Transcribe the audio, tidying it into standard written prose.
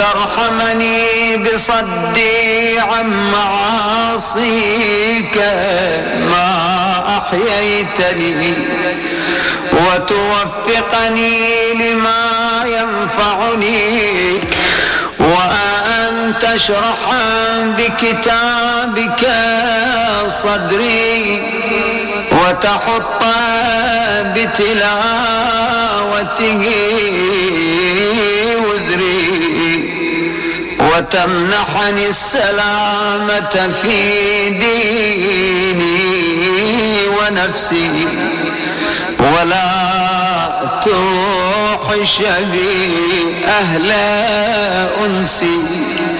وترحمني بصدي عن معاصيك ما أحييتني، وتوفقني لما ينفعني، وأن تشرح بكتابك صدري، وتحط بتلاوته وزري، وتمنحني السلامة في ديني ونفسي، ولا توحش بي أهل أنسي.